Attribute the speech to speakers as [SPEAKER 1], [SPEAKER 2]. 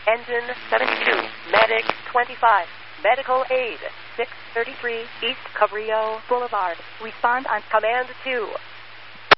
[SPEAKER 1] Engine 72, Medic 25, Medical Aid 633 East Cabrillo Boulevard. Respond on Command 2.